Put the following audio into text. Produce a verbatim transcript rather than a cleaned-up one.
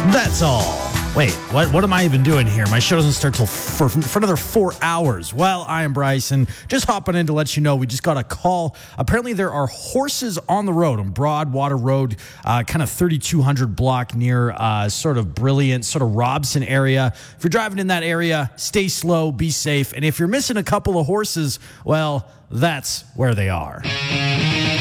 That's all. Wait, what What am I even doing here? My show doesn't start till for, for another four hours. Well, I am Bryson. Just hopping in to let you know we just got a call. Apparently, there are horses on the road on Broadwater Road, uh, kind of thirty-two hundred block near uh, sort of Brilliant, sort of Robson area. If you're driving in that area, stay slow, be safe. And if you're missing a couple of horses, well, that's where they are.